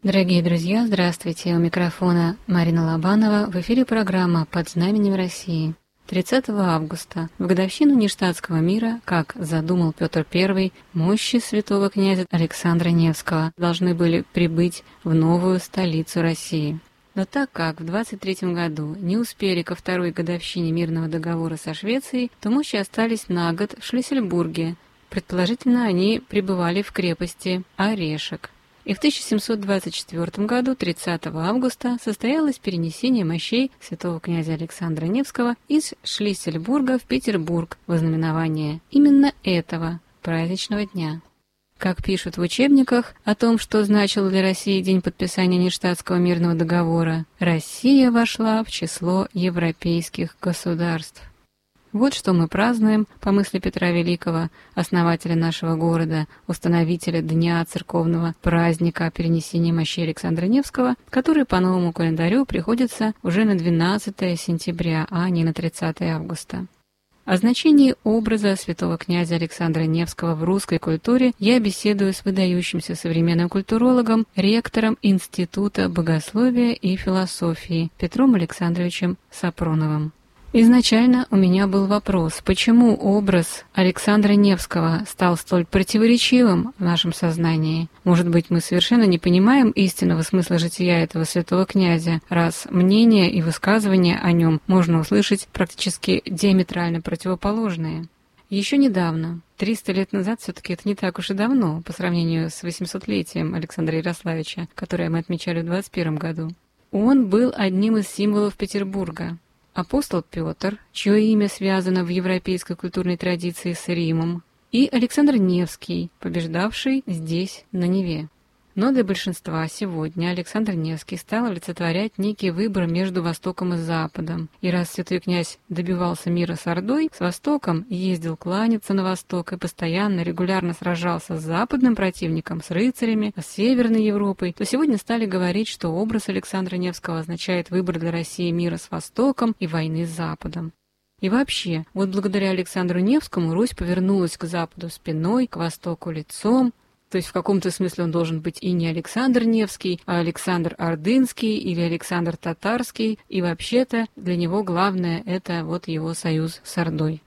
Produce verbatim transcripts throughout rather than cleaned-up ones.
Дорогие друзья, здравствуйте! У микрофона Марина Лобанова. В эфире программа «Под знаменем России». тридцатого августа, в годовщину Ништадтского мира, как задумал Петр Первый, мощи святого князя Александра Невского должны были прибыть в новую столицу России. Но так как в двадцать третьем году не успели ко второй годовщине мирного договора со Швецией, то мощи остались на год в Шлиссельбурге. Предположительно, они пребывали в крепости Орешек. И в тысяча семьсот двадцать четвёртом году, тридцатого августа, состоялось перенесение мощей святого князя Александра Невского из Шлиссельбурга в Петербург в ознаменование именно этого праздничного дня. Как пишут в учебниках о том, что значил для России день подписания Ништадтского мирного договора, Россия вошла в число европейских государств. Вот что мы празднуем, по мысли Петра Великого, основателя нашего города, установителя Дня церковного праздника перенесения мощей Александра Невского, который по новому календарю приходится уже на двенадцатое сентября, а не на тридцатое августа. О значении образа святого князя Александра Невского в русской культуре я беседую с выдающимся современным культурологом, ректором Института богословия и философии Петром Александровичем Сапроновым. Изначально у меня был вопрос, почему образ Александра Невского стал столь противоречивым в нашем сознании? Может быть, мы совершенно не понимаем истинного смысла жития этого святого князя, раз мнения и высказывания о нем можно услышать практически диаметрально противоположные. Еще недавно, триста лет назад, все-таки это не так уж и давно, по сравнению с восьмисотлетием Александра Ярославича, которое мы отмечали в двадцать первом году, он был одним из символов Петербурга. Апостол Петр, чье имя связано в европейской культурной традиции с Римом, и Александр Невский, побеждавший здесь, на Неве. Но для большинства сегодня Александр Невский стал олицетворять некий выбор между Востоком и Западом. И раз святой князь добивался мира с Ордой, с Востоком, ездил кланяться на Восток и постоянно, регулярно сражался с западным противником, с рыцарями, с Северной Европой, то сегодня стали говорить, что образ Александра Невского означает выбор для России мира с Востоком и войны с Западом. И вообще, вот благодаря Александру Невскому Русь повернулась к Западу спиной, к Востоку лицом. То есть в каком-то смысле он должен быть и не Александр Невский, а Александр Ордынский или Александр Татарский, и вообще-то для него главное – это вот его союз с Ордой.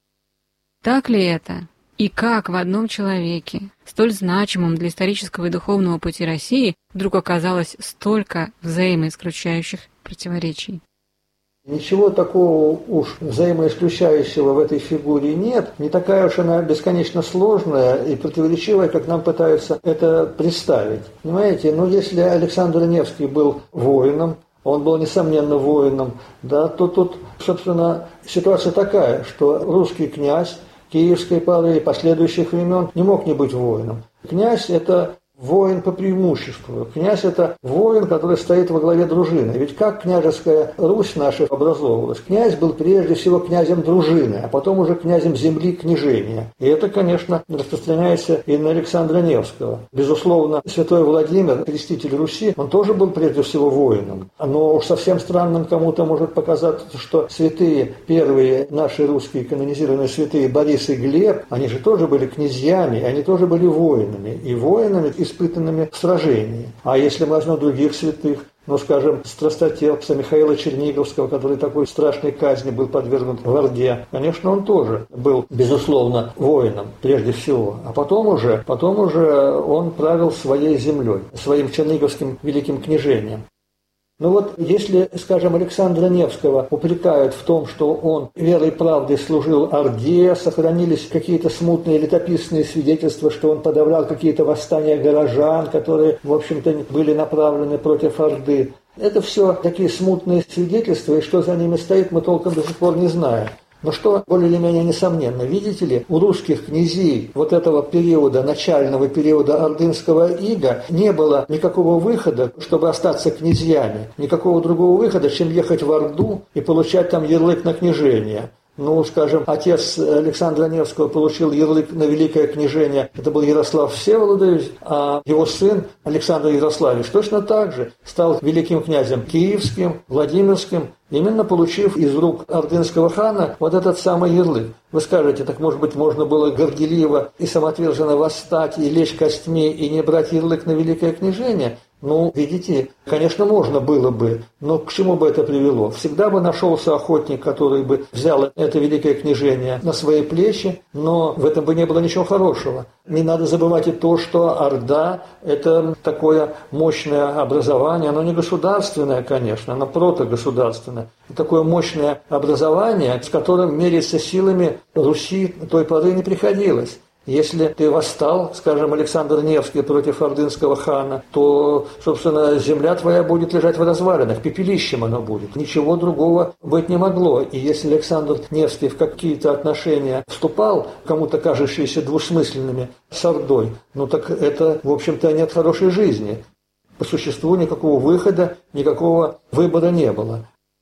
Так ли это? И как в одном человеке, столь значимом для исторического и духовного пути России, вдруг оказалось столько взаимоисключающих противоречий? Ничего такого уж взаимоисключающего в этой фигуре нет. Не такая уж она бесконечно сложная и противоречивая, как нам пытаются это представить. Понимаете, ну если Александр Невский был воином, он был, несомненно, воином, да, то тут, собственно, ситуация такая, что русский князь киевской поры и последующих времен не мог не быть воином. Князь – это воин по преимуществу. Князь – это воин, который стоит во главе дружины. Ведь как княжеская Русь наша образовывалась? Князь был прежде всего князем дружины, а потом уже князем земли княжения. И это, конечно, распространяется и на Александра Невского. Безусловно, святой Владимир, креститель Руси, он тоже был прежде всего воином. Но уж совсем странным кому-то может показаться, что святые, первые наши русские канонизированные святые Борис и Глеб, они же тоже были князьями, они тоже были воинами. И воинами, испытанными в сражении. А если мы возьмем других святых, ну, скажем, страстотерпца Михаила Черниговского, который такой страшной казни был подвергнут в Орде, конечно, он тоже был, безусловно, воином, прежде всего. А потом уже, потом уже он правил своей землей, своим черниговским великим княжением. Ну вот, если, скажем, Александра Невского упрекают в том, что он верой и правдой служил Орде, сохранились какие-то смутные летописные свидетельства, что он подавлял какие-то восстания горожан, которые, в общем-то, были направлены против Орды. Это все такие смутные свидетельства, и что за ними стоит, мы толком до сих пор не знаем. Но что более или менее несомненно, видите ли, у русских князей вот этого периода, начального периода ордынского ига, не было никакого выхода, чтобы остаться князьями, никакого другого выхода, чем ехать в Орду и получать там ярлык на княжение. Ну, скажем, отец Александра Невского получил ярлык на великое княжение, это был Ярослав Всеволодович, а его сын Александр Ярославич точно так же стал великим князем Киевским, Владимирским именно получив из рук ордынского хана вот этот самый ярлык. Вы скажете, так может быть можно было горделиво и самоотверженно восстать и лечь костьми и не брать ярлык на великое княжение? Ну, видите, конечно, можно было бы, но к чему бы это привело? Всегда бы нашелся охотник, который бы взял это великое княжение на свои плечи, но в этом бы не было ничего хорошего. Не надо забывать и то, что Орда – это такое мощное образование, оно не государственное, конечно, оно протогосударственное. Такое мощное образование, с которым мериться силами Руси той поры не приходилось. Если ты восстал, скажем, Александр Невский против ордынского хана, то, собственно, земля твоя будет лежать в развалинах, пепелищем она будет. Ничего другого быть не могло. И если Александр Невский в какие-то отношения вступал, кому-то кажущиеся двусмысленными, с Ордой, ну так это, в общем-то, нет хорошей жизни. По существу никакого выхода, никакого выбора не было.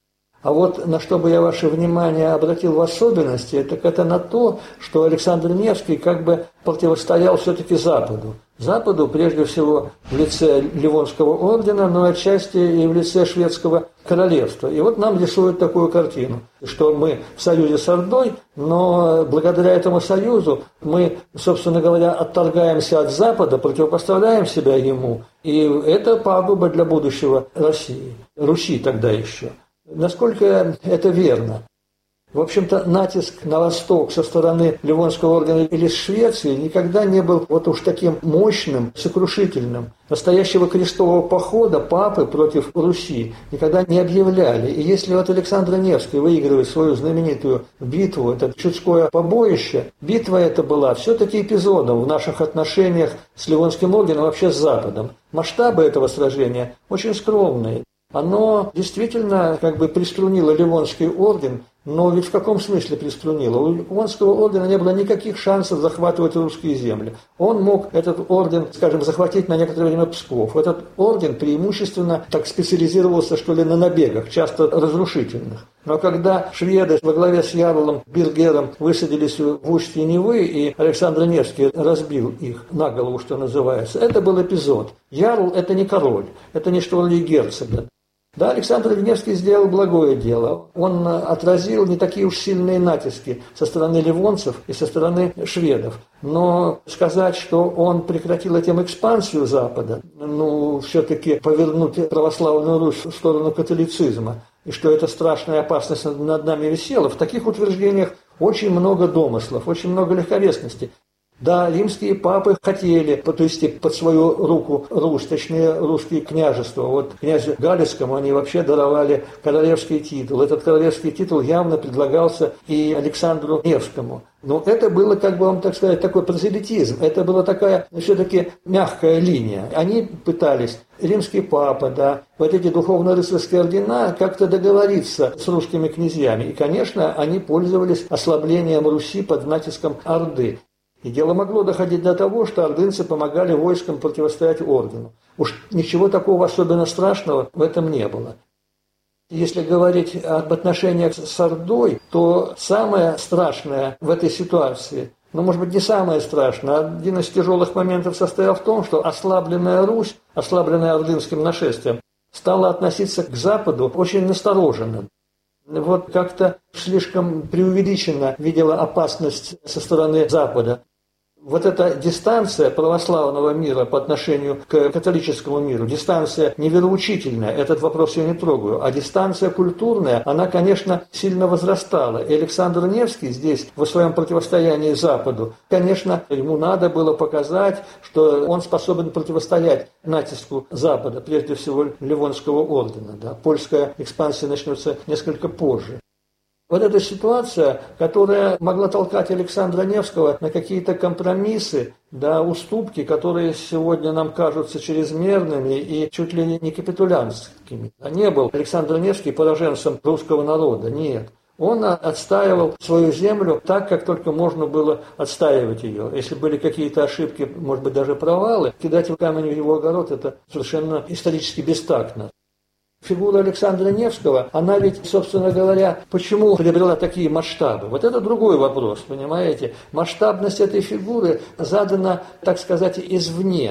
А вот на что бы я ваше внимание обратил в особенности, так это на то, что Александр Невский как бы противостоял все-таки Западу. Западу, прежде всего, в лице Ливонского ордена, но отчасти и в лице шведского королевства. И вот нам рисуют такую картину, что мы в союзе с Ордой, но благодаря этому союзу мы, собственно говоря, отторгаемся от Запада, противопоставляем себя ему, и это пагуба для будущего России, Руси тогда еще. Насколько это верно? В общем-то, натиск на восток со стороны Ливонского ордена или Швеции никогда не был вот уж таким мощным, сокрушительным. Настоящего крестового похода папы против Руси никогда не объявляли. И если вот Александр Невский выигрывает свою знаменитую битву, это Чудское побоище, битва эта была все-таки эпизодом в наших отношениях с Ливонским орденом, вообще с Западом. Масштабы этого сражения очень скромные. Оно действительно как бы приструнило Ливонский орден, но ведь в каком смысле приструнило? У Ливонского ордена не было никаких шансов захватывать русские земли. Он мог этот орден, скажем, захватить на некоторое время Псков. Этот орден преимущественно так специализировался, что ли, на набегах, часто разрушительных. Но когда шведы во главе с Ярлом Биргером высадились в устье Невы, и Александр Невский разбил их на голову, что называется, это был эпизод. Ярл – это не король, это не что ли герцога. Да, Александр Невский сделал благое дело. Он отразил не такие уж сильные натиски со стороны ливонцев и со стороны шведов. Но сказать, что он прекратил этим экспансию Запада, ну, все-таки повернуть православную Русь в сторону католицизма, и что эта страшная опасность над нами висела, в таких утверждениях очень много домыслов, очень много легковесности. Да, римские папы хотели подвести под свою руку Русь, точнее русские княжества. Вот князю Галицкому они вообще даровали королевский титул. Этот королевский титул явно предлагался и Александру Невскому. Но это было, как бы вам так сказать, такой прозелитизм. Это была такая, все-таки, мягкая линия. Они пытались, римский папа, да, вот эти духовно-рыцарские ордена, как-то договориться с русскими князьями. И, конечно, они пользовались ослаблением Руси под натиском Орды. И дело могло доходить до того, что ордынцы помогали войскам противостоять ордену. Уж ничего такого особенно страшного в этом не было. Если говорить об отношениях с Ордой, то самое страшное в этой ситуации, ну, может быть, не самое страшное, один из тяжелых моментов состоял в том, что ослабленная Русь, ослабленная ордынским нашествием, стала относиться к Западу очень настороженно. Вот как-то слишком преувеличенно видела опасность со стороны Запада. Вот эта дистанция православного мира по отношению к католическому миру, дистанция не вероучительная, этот вопрос я не трогаю, а дистанция культурная, она, конечно, сильно возрастала. И Александр Невский здесь, в своем противостоянии Западу, конечно, ему надо было показать, что он способен противостоять натиску Запада, прежде всего Ливонского ордена. Да. Польская экспансия начнется несколько позже. Вот эта ситуация, которая могла толкать Александра Невского на какие-то компромиссы, да, уступки, которые сегодня нам кажутся чрезмерными и чуть ли не капитулянскими. А не был Александр Невский пораженцем русского народа, нет. Он отстаивал свою землю так, как только можно было отстаивать ее. Если были какие-то ошибки, может быть, даже провалы, кидать камень в его огород – это совершенно исторически бестактно. Фигура Александра Невского, она ведь, собственно говоря, почему приобрела такие масштабы? Вот это другой вопрос, понимаете? Масштабность этой фигуры задана, так сказать, извне.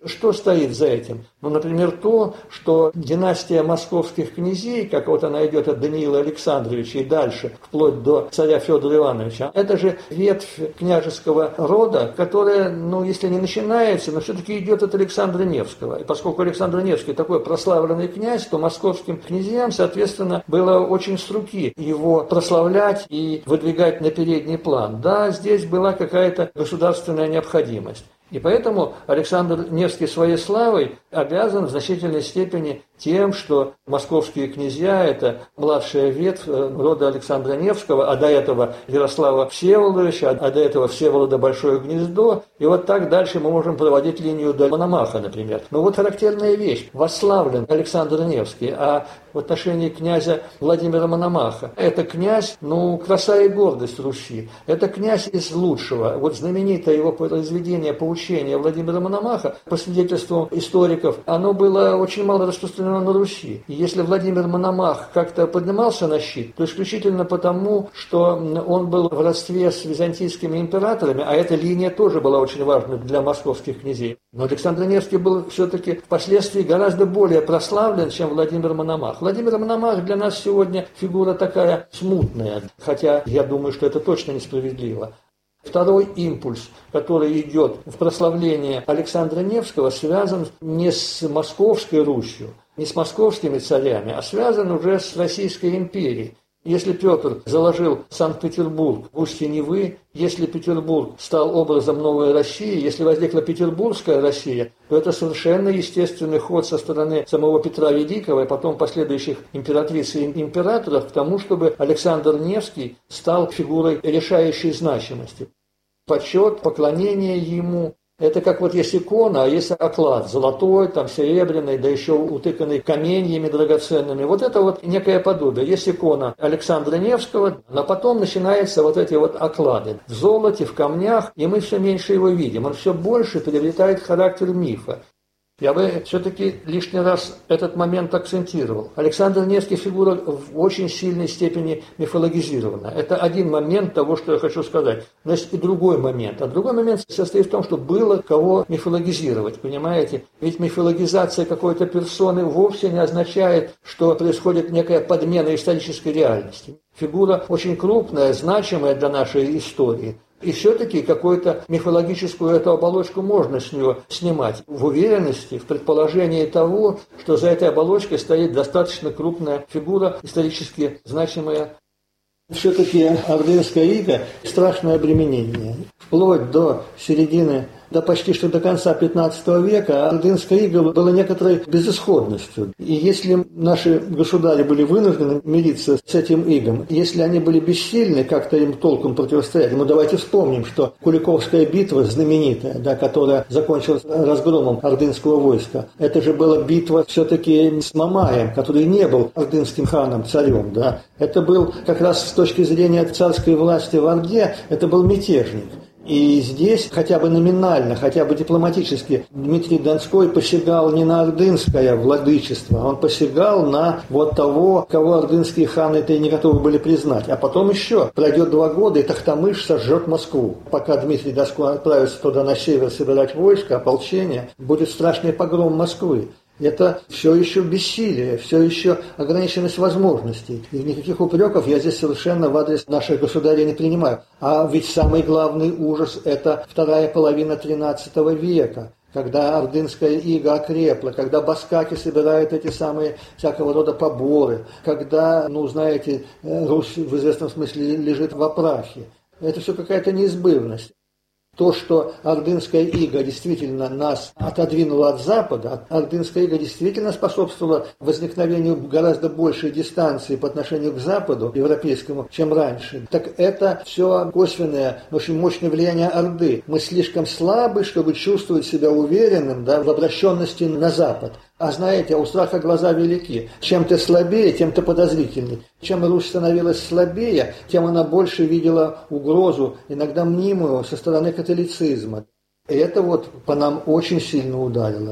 Что стоит за этим? Ну, например, то, что династия московских князей, как вот она идет от Даниила Александровича и дальше, вплоть до царя Федора Ивановича, это же ветвь княжеского рода, которая, ну, если не начинается, но все-таки идет от Александра Невского. И поскольку Александр Невский такой прославленный князь, то московским князьям, соответственно, было очень с руки его прославлять и выдвигать на передний план. Да, здесь была какая-то государственная необходимость. И поэтому Александр Невский своей славой обязан в значительной степени тем, что московские князья – это младшая ветвь рода Александра Невского, а до этого Ярослава Всеволодовича, а до этого Всеволода Большое Гнездо. И вот так дальше мы можем проводить линию до Мономаха, например. Но вот характерная вещь. Восславлен Александр Невский, а в отношении князя Владимира Мономаха – это князь, ну, краса и гордость Руси. Это князь из лучшего. Вот знаменитое его произведение «Поучение» Владимира Мономаха, по свидетельству историков, оно было очень мало распространено на Руси. И если Владимир Мономах как-то поднимался на щит, то исключительно потому, что он был в родстве с византийскими императорами, а эта линия тоже была очень важна для московских князей. Но Александр Невский был все-таки впоследствии гораздо более прославлен, чем Владимир Мономах. Владимир Мономах для нас сегодня фигура такая смутная, хотя я думаю, что это точно несправедливо. Второй импульс, который идет в прославление Александра Невского, связан не с Московской Русью, не с московскими царями, а связан уже с Российской империей. Если Петр заложил Санкт-Петербург в устье Невы, если Петербург стал образом новой России, если возникла Петербургская Россия, то это совершенно естественный ход со стороны самого Петра Великого и потом последующих императриц и императоров к тому, чтобы Александр Невский стал фигурой решающей значимости. Почет, поклонение ему. Это как вот есть икона, а есть оклад, золотой, там, серебряный, да еще утыканный каменьями драгоценными. Вот это вот некое подобие. Есть икона Александра Невского, но потом начинаются вот эти вот оклады в золоте, в камнях, и мы все меньше его видим. Он все больше приобретает характер мифа. Я бы все-таки лишний раз этот момент акцентировал. Александр Невский фигура в очень сильной степени мифологизирована. Это один момент того, что я хочу сказать. Но есть и другой момент. А другой момент состоит в том, что было кого мифологизировать, понимаете? Ведь мифологизация какой-то персоны вовсе не означает, что происходит некая подмена исторической реальности. Фигура очень крупная, значимая для нашей истории. И все-таки какую-то мифологическую эту оболочку можно с нее снимать в уверенности, в предположении того, что за этой оболочкой стоит достаточно крупная фигура, исторически значимая. Все-таки ордынская ига – страшное обременение. Вплоть до середины, да почти что до конца пятнадцатого века ордынская ига была некоторой безысходностью. И если наши государи были вынуждены мириться с этим игом, если они были бессильны как-то им толком противостоять, ну давайте вспомним, что Куликовская битва знаменитая, да, которая закончилась разгромом ордынского войска, это же была битва все-таки с Мамаем, который не был ордынским ханом, царем, да. Это был как раз с точки зрения царской власти в Орде, это был мятежник. И здесь хотя бы номинально, хотя бы дипломатически Дмитрий Донской посягал не на ордынское владычество, он посягал на вот того, кого ордынские ханы-то и не готовы были признать. А потом еще пройдет два года, и Тохтамыш сожжет Москву. Пока Дмитрий Донской отправится туда на север собирать войско, ополчение, будет страшный погром Москвы. Это все еще бессилие, все еще ограниченность возможностей. И никаких упреков я здесь совершенно в адрес наших государей не принимаю. А ведь самый главный ужас – это вторая половина тринадцатого века, когда ордынская ига окрепла, когда баскаки собирают эти самые всякого рода поборы, когда, ну, знаете, Русь в известном смысле лежит в опрахе. Это все какая-то неизбывность. То, что ордынская ига действительно нас отодвинула от Запада, ордынская ига действительно способствовала возникновению гораздо большей дистанции по отношению к Западу европейскому, чем раньше, так это все косвенное, очень мощное влияние Орды. Мы слишком слабы, чтобы чувствовать себя уверенным, да, в обращенности на Запад. А знаете, у страха глаза велики. Чем ты слабее, тем ты подозрительней. Чем Русь становилась слабее, тем она больше видела угрозу, иногда мнимую, со стороны католицизма. И это вот по нам очень сильно ударило.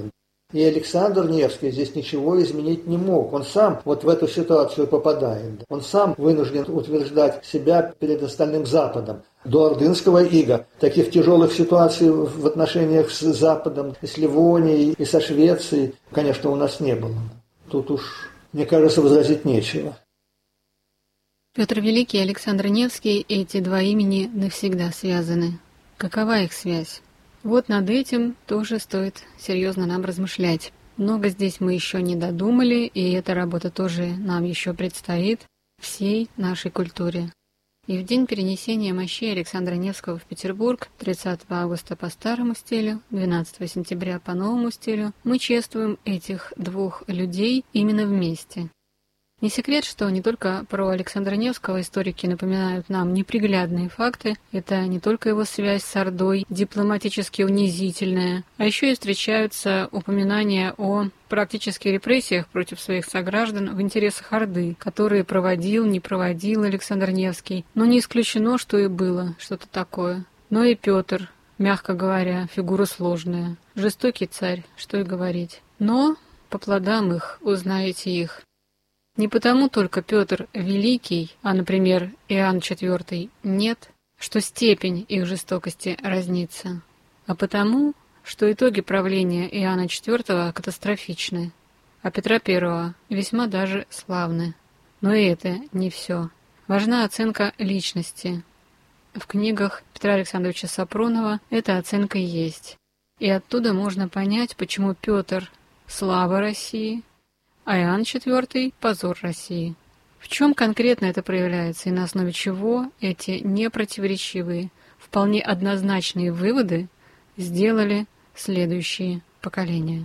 И Александр Невский здесь ничего изменить не мог. Он сам вот в эту ситуацию попадает. Он сам вынужден утверждать себя перед остальным Западом. До ордынского ига таких тяжелых ситуаций в отношениях с Западом, с Ливонией и со Швецией, конечно, у нас не было. Тут уж, мне кажется, возразить нечего. Петр Великий и Александр Невский, эти два имени навсегда связаны. Какова их связь? Вот над этим тоже стоит серьезно нам размышлять. Много здесь мы еще не додумали, и эта работа тоже нам еще предстоит всей нашей культуре. И в день перенесения мощей Александра Невского в Петербург, тридцатого августа по старому стилю, двенадцатого сентября по новому стилю, мы чествуем этих двух людей именно вместе. Не секрет, что не только про Александра Невского историки напоминают нам неприглядные факты, это не только его связь с Ордой, дипломатически унизительная, а еще и встречаются упоминания о практически репрессиях против своих сограждан в интересах Орды, которые проводил, не проводил Александр Невский. Но не исключено, что и было что-то такое. Но и Петр, мягко говоря, фигура сложная, жестокий царь, что и говорить. Но по плодам их узнаете их. Не потому только Петр Великий, а, например, Иоанн Четвёртый, нет, что степень их жестокости разнится, а потому, что итоги правления Иоанна Четвёртого катастрофичны, а Петра Первого весьма даже славны. Но и это не все. Важна оценка личности. В книгах Петра Александровича Сапронова эта оценка есть. И оттуда можно понять, почему Петр – слава России, а Иоанн Четвёртый – позор России. В чем конкретно это проявляется и на основе чего эти непротиворечивые, вполне однозначные выводы сделали следующие поколения?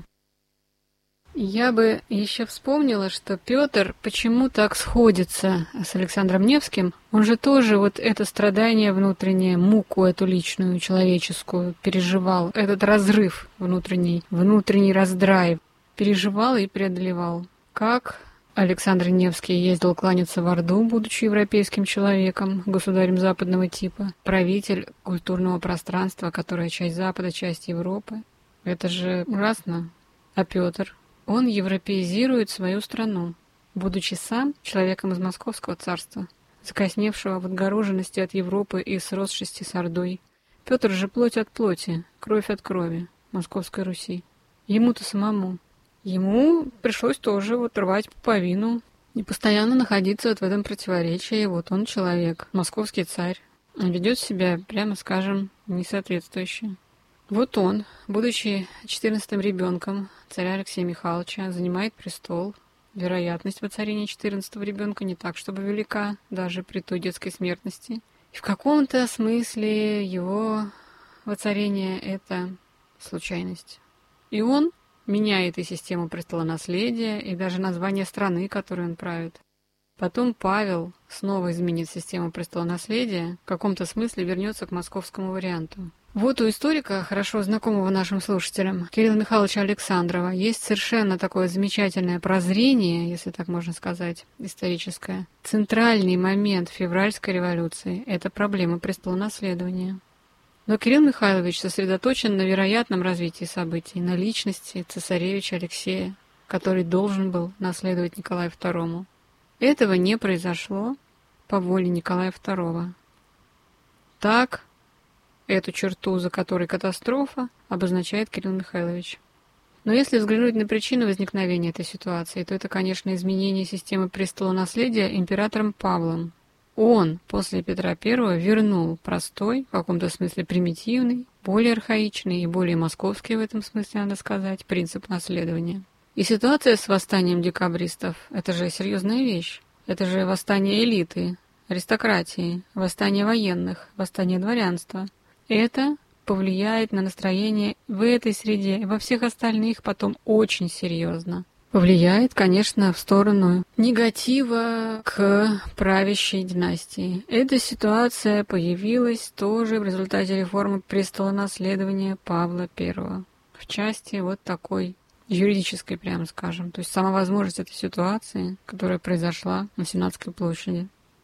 Я бы еще вспомнила, что Петр почему так сходится с Александром Невским. Он же тоже вот это страдание внутреннее, муку эту личную, человеческую, переживал. Этот разрыв внутренний, внутренний раздрай переживал и преодолевал. Как Александр Невский ездил кланяться в Орду, будучи европейским человеком, государем западного типа, правитель культурного пространства, которое часть Запада, часть Европы. Это же ужасно. А Петр? Он европеизирует свою страну, будучи сам человеком из Московского царства, закосневшего в отгороженности от Европы и сросшести с Ордой. Петр же плоть от плоти, кровь от крови Московской Руси. Ему-то самому. Ему пришлось тоже вот рвать пуповину и постоянно находиться вот в этом противоречии. Вот он человек, московский царь, ведет себя, прямо скажем, несоответствующе. Вот он, будучи четырнадцатым ребенком царя Алексея Михайловича, занимает престол. Вероятность воцарения четырнадцатого ребенка не так, чтобы велика, даже при той детской смертности. И в каком-то смысле его воцарение – это случайность. И он меняет и систему престолонаследия, и даже название страны, которую он правит. Потом Павел снова изменит систему престолонаследия, в каком-то смысле вернется к московскому варианту. Вот у историка, хорошо знакомого нашим слушателям, Кирилла Михайловича Александрова, есть совершенно такое замечательное прозрение, если так можно сказать, историческое. Центральный момент февральской революции – это проблема престолонаследования. Но Кирилл Михайлович сосредоточен на вероятном развитии событий, на личности цесаревича Алексея, который должен был наследовать Николаю Второму. Этого не произошло по воле Николая Второго. Так, эту черту, за которой катастрофа, обозначает Кирилл Михайлович. Но если взглянуть на причину возникновения этой ситуации, то это, конечно, изменение системы престолонаследия императором Павлом. Он после Петра Первого вернул простой, в каком-то смысле примитивный, более архаичный и более московский в этом смысле, надо сказать, принцип наследования. И ситуация с восстанием декабристов – это же серьезная вещь. Это же восстание элиты, аристократии, восстание военных, восстание дворянства. Это повлияет на настроение в этой среде и во всех остальных потом очень серьезно. Повлияет, конечно, в сторону негатива к правящей династии. Эта ситуация появилась тоже в результате реформы престолонаследования Павла Первого. В части вот такой юридической, прямо скажем. То есть сама возможность этой ситуации, которая произошла на Сенатской площади.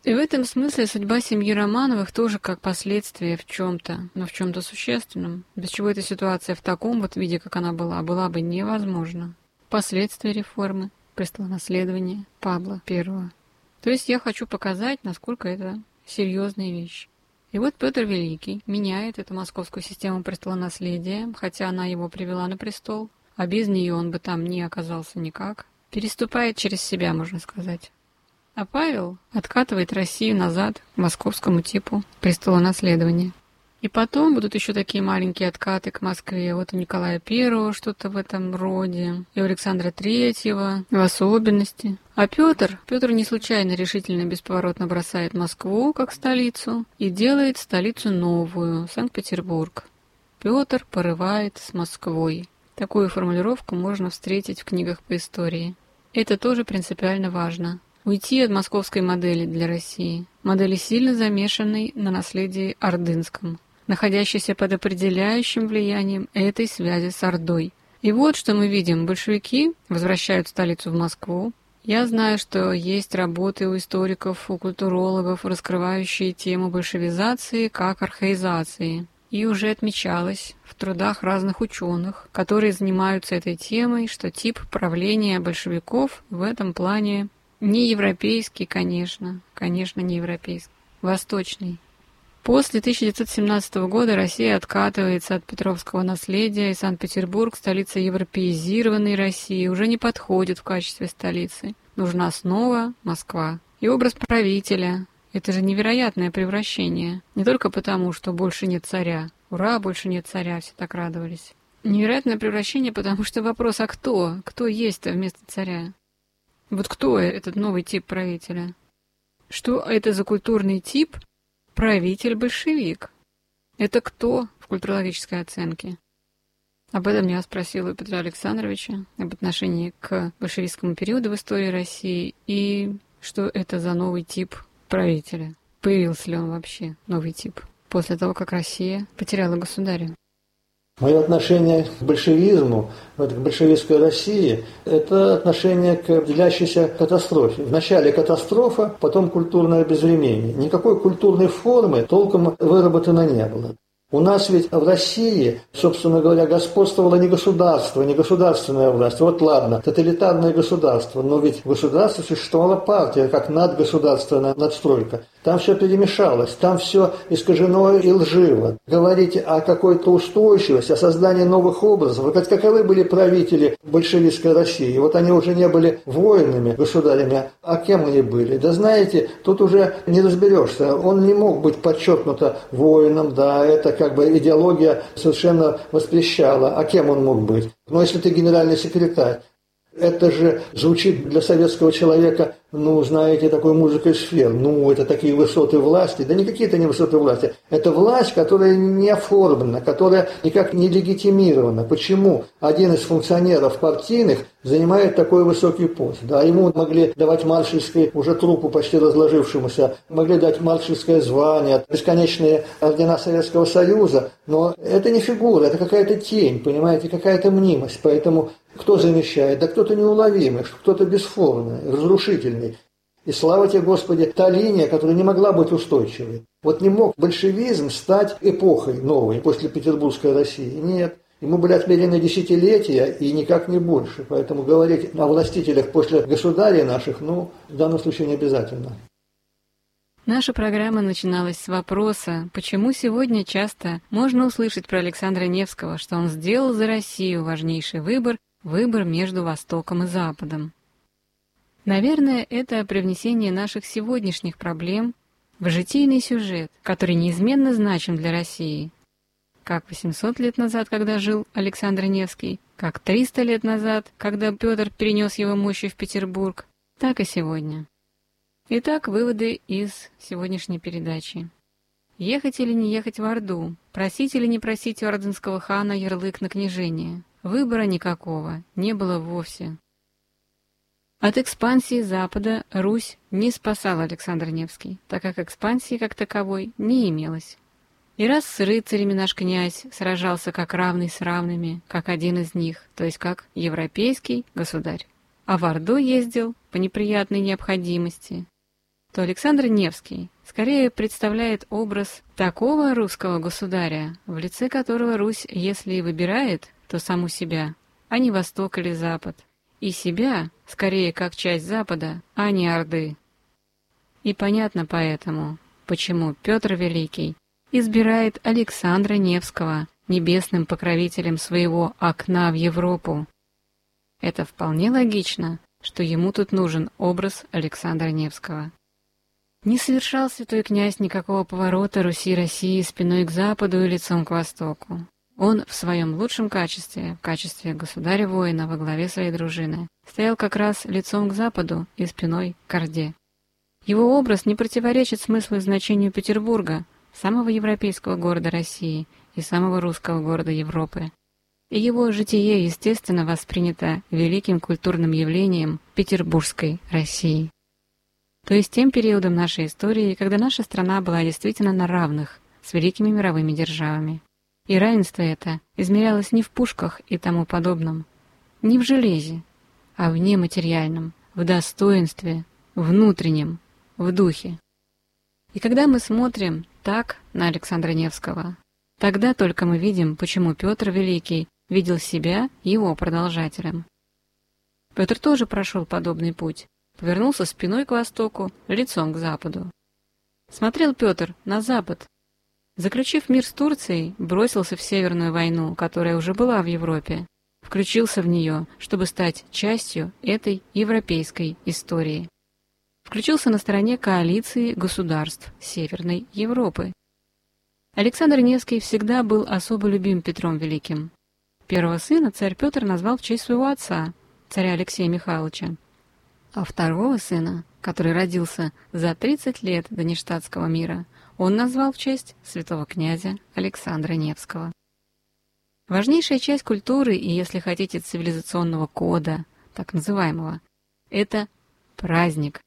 И в этом смысле судьба семьи Романовых тоже как последствие в чем-то, но в чем-то существенном, без чего эта ситуация в таком вот виде, как она была, была бы невозможна. Последствия реформы, престолонаследования Павла Первого. То есть я хочу показать, насколько это серьезная вещь. И вот Петр Великий меняет эту московскую систему престолонаследия, хотя она его привела на престол, а без нее он бы там не оказался никак. Переступает через себя, можно сказать. А Павел откатывает Россию назад к московскому типу престолонаследования. И потом будут еще такие маленькие откаты к Москве. Вот у Николая Первого что-то в этом роде, и у Александра Третьего в особенности. А Петр, Петр не случайно решительно бесповоротно бросает Москву как столицу и делает столицу новую, Санкт-Петербург. Петр порывает с Москвой. Такую формулировку можно встретить в книгах по истории. Это тоже принципиально важно. Уйти от московской модели для России, модели сильно замешанной на наследии ордынском, находящейся под определяющим влиянием этой связи с Ордой. И вот что мы видим. Большевики возвращают столицу в Москву. Я знаю, что есть работы у историков, у культурологов, раскрывающие тему большевизации как архаизации. И уже отмечалось в трудах разных ученых, которые занимаются этой темой, что тип правления большевиков в этом плане не европейский, конечно, конечно, не европейский, восточный. После тысяча девятьсот семнадцатого года Россия откатывается от петровского наследия, и Санкт-Петербург, столица европеизированной России, уже не подходит в качестве столицы. Нужна снова Москва. И образ правителя – это же невероятное превращение. Не только потому, что больше нет царя. Ура, больше нет царя, все так радовались. Невероятное превращение, потому что вопрос, а кто? Кто есть-то вместо царя? Вот кто этот новый тип правителя? Что это за культурный тип правитель-большевик? Это кто в культурологической оценке? Об этом я спросила у Петра Александровича, об отношении к большевистскому периоду в истории России и что это за новый тип правителя. Появился ли он вообще, новый тип, после того, как Россия потеряла государя? Мое отношение к большевизму, к большевистской России, это отношение к делящейся катастрофе. Вначале катастрофа, потом культурное безвременье. Никакой культурной формы толком выработано не было. У нас ведь в России, собственно говоря, господствовало не государство, не государственная власть. Вот ладно, тоталитарное государство, но ведь в государстве существовала партия, как надгосударственная надстройка. Там все перемешалось, там все искажено и лживо. Говорить о какой-то устойчивости, о создании новых образов. Вот каковы были правители большевистской России? Вот они уже не были воинами, государями, а кем они были? Да знаете, тут уже не разберешься. Он не мог быть подчеркнуто воином, да, это как бы идеология совершенно воспрещала. А кем он мог быть? Ну, если ты генеральный секретарь. Это же звучит для советского человека, ну, знаете, такой музыкой сфер. Ну, это такие высоты власти. Да никакие это не высоты власти. Это власть, которая не оформлена, которая никак не легитимирована. Почему один из функционеров партийных занимает такой высокий пост? Да, ему могли давать маршальский, уже трупу почти разложившемуся, могли дать маршальское звание, бесконечные ордена Советского Союза, но это не фигура, это какая-то тень, понимаете, какая-то мнимость. Поэтому кто замещает? Да кто-то неуловимый, кто-то бесформенный, разрушительный. И слава тебе, Господи, та линия, которая не могла быть устойчивой. Вот не мог большевизм стать эпохой новой после Петербургской России. Нет. Ему были отмерены десятилетия и никак не больше. Поэтому говорить о властителях после государей наших, ну, в данном случае не обязательно. Наша программа начиналась с вопроса, почему сегодня часто можно услышать про Александра Невского, что он сделал за Россию важнейший выбор, выбор между Востоком и Западом. Наверное, это привнесение наших сегодняшних проблем в житийный сюжет, который неизменно значим для России. Как восемьсот лет назад, когда жил Александр Невский, как триста лет назад, когда Петр перенес его мощи в Петербург, так и сегодня. Итак, выводы из сегодняшней передачи. Ехать или не ехать в Орду? Просить или не просить у ордынского хана ярлык на княжение? Выбора никакого не было вовсе. От экспансии Запада Русь не спасал Александр Невский, так как экспансии как таковой не имелось. И раз с рыцарями наш князь сражался как равный с равными, как один из них, то есть как европейский государь, а в Орду ездил по неприятной необходимости, то Александр Невский скорее представляет образ такого русского государя, в лице которого Русь, если и выбирает, то саму себя, а не Восток или Запад, и себя скорее как часть Запада, а не Орды. И понятно поэтому, почему Петр Великий избирает Александра Невского небесным покровителем своего окна в Европу. Это вполне логично, что ему тут нужен образ Александра Невского. Не совершал святой князь никакого поворота Руси-России спиной к Западу и лицом к Востоку. Он в своем лучшем качестве, в качестве государя-воина во главе своей дружины, стоял как раз лицом к Западу и спиной к Орде. Его образ не противоречит смыслу и значению Петербурга, самого европейского города России и самого русского города Европы. И его житие, естественно, воспринято великим культурным явлением Петербургской России. То есть тем периодом нашей истории, когда наша страна была действительно на равных с великими мировыми державами. И равенство это измерялось не в пушках и тому подобном, не в железе, а в нематериальном, в достоинстве, внутреннем, в духе. И когда мы смотрим так на Александра Невского, тогда только мы видим, почему Петр Великий видел себя его продолжателем. Петр тоже прошел подобный путь, повернулся спиной к востоку, лицом к западу. Смотрел Петр на запад. Заключив мир с Турцией, бросился в Северную войну, которая уже была в Европе, включился в нее, чтобы стать частью этой европейской истории. Включился на стороне коалиции государств Северной Европы. Александр Невский всегда был особо любим Петром Великим. Первого сына царь Петр назвал в честь своего отца, царя Алексея Михайловича, а второго сына, который родился за тридцать лет до Ништадтского мира, он назвал в честь святого князя Александра Невского. Важнейшая часть культуры и, если хотите, цивилизационного кода, так называемого, это праздник.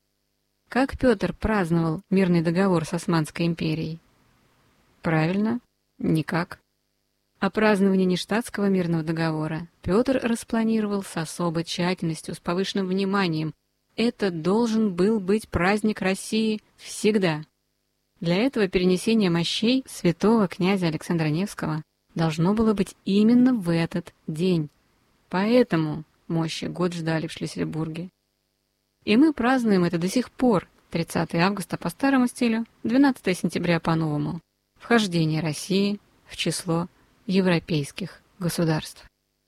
Как Петр праздновал мирный договор с Османской империей? Правильно, никак. А празднование Ништадтского мирного договора Петр распланировал с особой тщательностью, с повышенным вниманием. Это должен был быть праздник России всегда. Для этого перенесение мощей святого князя Александра Невского должно было быть именно в этот день. Поэтому мощи год ждали в Шлиссельбурге. И мы празднуем это до сих пор, тридцатого августа по старому стилю, двенадцатого сентября по новому, вхождение России в число европейских государств.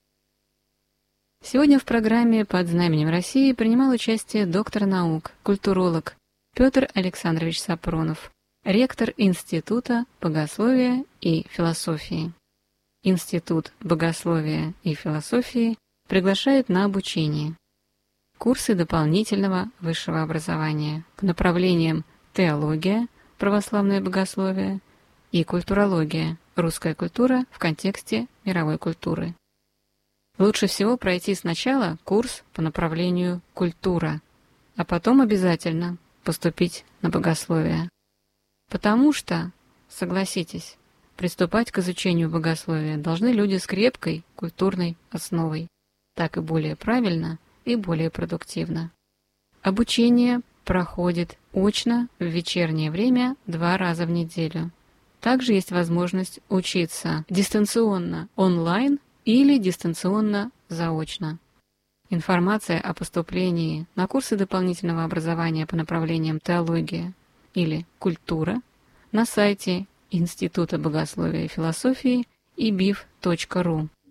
Сегодня в программе «Под знаменем России» принимал участие доктор наук, культуролог Петр Александрович Сапронов, ректор Института богословия и философии. Институт богословия и философии приглашает на обучение. Курсы дополнительного высшего образования к направлениям теология, православное богословие и культурология, русская культура в контексте мировой культуры. Лучше всего пройти сначала курс по направлению культура, а потом обязательно поступить на богословие. Потому что, согласитесь, приступать к изучению богословия должны люди с крепкой культурной основой. Так и более правильно и более продуктивно. Обучение проходит очно в вечернее время два раза в неделю. Также есть возможность учиться дистанционно онлайн или дистанционно заочно. Информация о поступлении на курсы дополнительного образования по направлениям теология или культура на сайте Института богословия и философии и би и эф точка ру.